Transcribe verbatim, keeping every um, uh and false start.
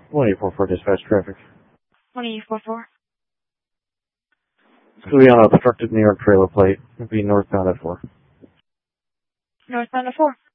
one eight four four dispatch traffic. one eight four four. It's going to be on a obstructed New York trailer plate. It'll be northbound at four. Northbound at four.